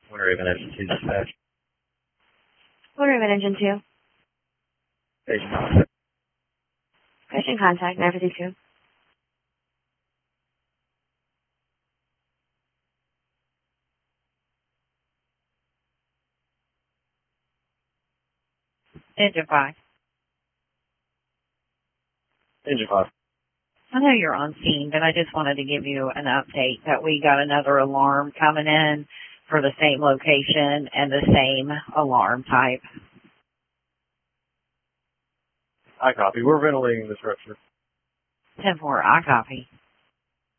Winter Haven Engine 2 dispatch. Winter Haven Engine 2. Station contact. Station contact, 952. Engine 5. Engine 5. I know you're on scene, but I just wanted to give you an update that we got another alarm coming in for the same location and the same alarm type. I copy. We're ventilating the structure. 10-4, I copy.